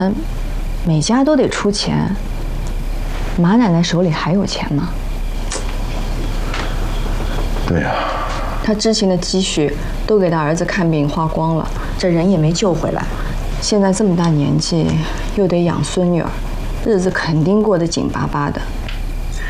每家都得出钱，马奶奶手里还有钱吗？ 对呀。 她之前的积蓄都给她儿子看病花光了，这人也没救回来。现在这么大年纪，又得养孙女儿，日子肯定过得紧巴巴的。